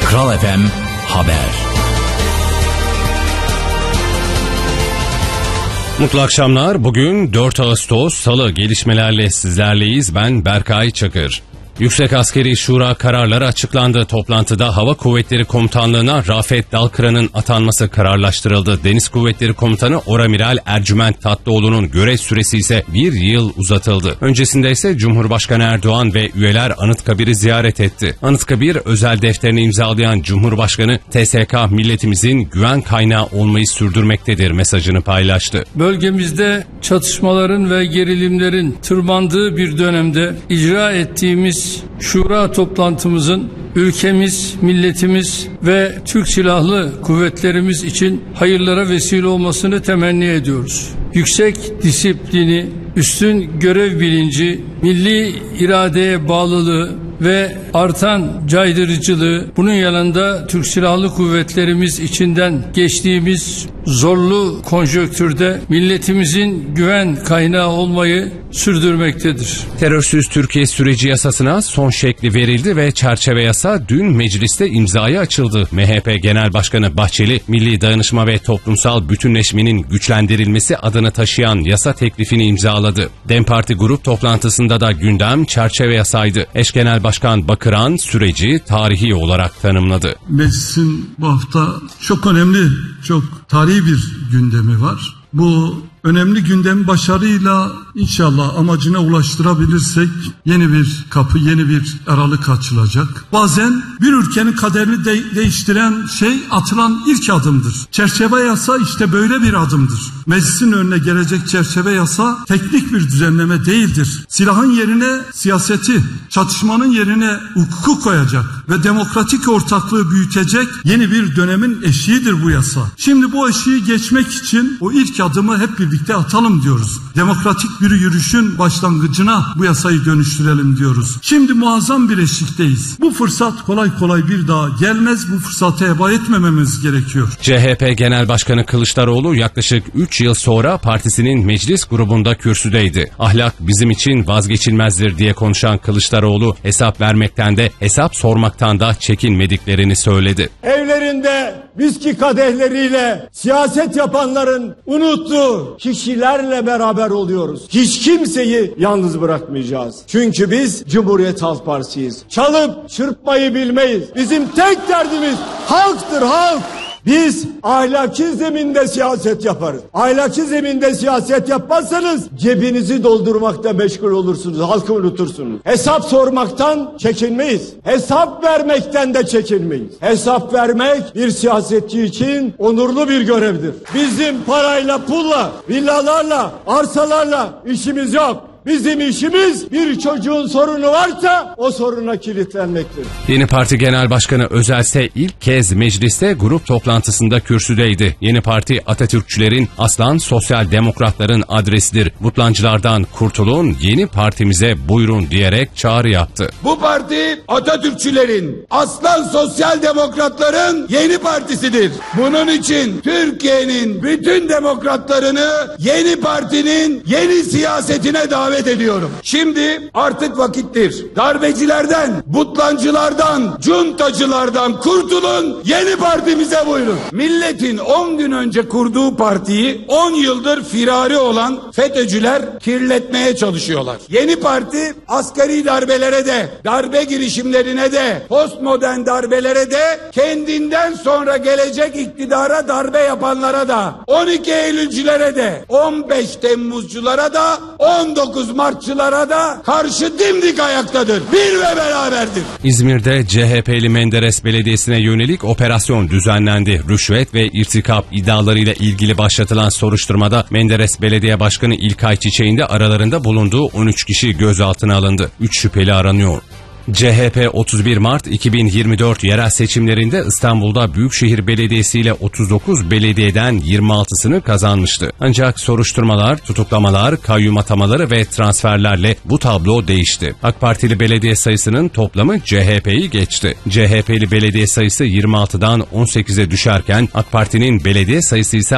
Kral FM Haber. Mutlu akşamlar. Bugün 4 Ağustos Salı, gelişmelerle sizlerleyiz. Ben Berkay Çakır. Yüksek Askeri Şura kararları açıklandı. Toplantıda Hava Kuvvetleri Komutanlığı'na Rafet Dalkıran'ın atanması kararlaştırıldı. Deniz Kuvvetleri Komutanı Oramiral Ercüment Tatlıoğlu'nun görev süresi ise 1 yıl uzatıldı. Öncesinde ise Cumhurbaşkanı Erdoğan ve üyeler Anıtkabir'i ziyaret etti. Anıtkabir özel defterini imzalayan Cumhurbaşkanı, TSK milletimizin güven kaynağı olmayı sürdürmektedir mesajını paylaştı. Bölgemizde çatışmaların ve gerilimlerin tırmandığı bir dönemde icra ettiğimiz Şura toplantımızın ülkemiz, milletimiz ve Türk Silahlı Kuvvetlerimiz için hayırlara vesile olmasını temenni ediyoruz. Yüksek disiplini, üstün görev bilinci, milli iradeye bağlılığı ve artan caydırıcılığı, bunun yanında Türk Silahlı Kuvvetlerimiz içinden geçtiğimiz zorlu konjonktürde milletimizin güven kaynağı olmayı sürdürmektedir. Terörsüz Türkiye süreci yasasına son şekli verildi ve çerçeve yasa dün mecliste imzaya açıldı. MHP Genel Başkanı Bahçeli, milli dayanışma ve toplumsal bütünleşmenin güçlendirilmesi adını taşıyan yasa teklifini imzaladı. DEM Parti grup toplantısında da gündem çerçeve yasaydı. Eş Genel Başkan Bakıran süreci tarihi olarak tanımladı. Meclisin bu hafta çok önemli, çok tarihi bir gündemi var. Bu önemli gündemi başarıyla inşallah amacına ulaştırabilirsek yeni bir kapı, yeni bir aralık açılacak. Bazen bir ülkenin kaderini değiştiren şey atılan ilk adımdır. Çerçeve yasa işte böyle bir adımdır. Meclisin önüne gelecek çerçeve yasa teknik bir düzenleme değildir. Silahın yerine siyaseti, çatışmanın yerine hukuku koyacak ve demokratik ortaklığı büyütecek yeni bir dönemin eşiğidir bu yasa. Şimdi bu eşiği geçmek için o ilk adımı hep birlikte atalım diyoruz. Demokratik bir yürüyüşün başlangıcına bu yasayı dönüştürelim diyoruz. Şimdi muazzam bir eşikteyiz. Bu fırsat kolay kolay bir daha gelmez. Bu fırsatı heba etmememiz gerekiyor. CHP Genel Başkanı Kılıçdaroğlu yaklaşık 3 yıl sonra partisinin meclis grubunda kürsüdeydi. Ahlak bizim için vazgeçilmezdir diye konuşan Kılıçdaroğlu, hesap vermekten de hesap sormaktan da çekinmediklerini söyledi. Evlerinde viski kadehleriyle siyaset yapanların unuttuğu kişilerle beraber oluyoruz. Hiç kimseyi yalnız bırakmayacağız. Çünkü biz Cumhuriyet Halk Partisi'yiz. Çalıp çırpmayı bilmeyiz. Bizim tek derdimiz halktır, halk. Biz ahlaki zeminde siyaset yaparız. Ahlaki zeminde siyaset yapmazsanız cebinizi doldurmakta meşgul olursunuz. Halkı unutursunuz. Hesap sormaktan çekinmeyiz. Hesap vermekten de çekinmeyiz. Hesap vermek bir siyasetçi için onurlu bir görevdir. Bizim parayla, pulla, villalarla, arsalarla işimiz yok. Bizim işimiz bir çocuğun sorunu varsa o soruna kilitlenmektir. Yeni Parti Genel Başkanı Özel ise ilk kez mecliste grup toplantısında kürsüdeydi. Yeni Parti Atatürkçülerin, aslan sosyal demokratların adresidir. Mutlancılardan kurtulun, yeni partimize buyurun diyerek çağrı yaptı. Bu parti Atatürkçülerin, aslan sosyal demokratların yeni partisidir. Bunun için Türkiye'nin bütün demokratlarını yeni partinin yeni siyasetine davet ediyorum. Şimdi artık vakittir. Darbecilerden, butlancılardan, cuntacılardan kurtulun, yeni partimize buyurun. Milletin 10 gün önce kurduğu partiyi 10 yıldır firari olan FETÖ'cüler kirletmeye çalışıyorlar. Yeni parti askeri darbelere de, darbe girişimlerine de, postmodern darbelere de, kendinden sonra gelecek iktidara darbe yapanlara da, 12 Eylülcülere de, 15 Temmuzculara da, 19 Martçılara da karşı dimdik ayaktadır. Bir ve beraberdir. İzmir'de CHP'li Menderes Belediyesi'ne yönelik operasyon düzenlendi. Rüşvet ve irtikap iddialarıyla ilgili başlatılan soruşturmada Menderes Belediye Başkanı İlkay Çiçek'in de aralarında bulunduğu 13 kişi gözaltına alındı. 3 şüpheli aranıyor. CHP 31 Mart 2024 yerel seçimlerinde İstanbul'da Büyükşehir Belediyesi ile 39 belediyeden 26'sını kazanmıştı. Ancak soruşturmalar, tutuklamalar, kayyum atamaları ve transferlerle bu tablo değişti. AK Partili belediye sayısının toplamı CHP'yi geçti. CHP'li belediye sayısı 26'dan 18'e düşerken AK Parti'nin belediye sayısı ise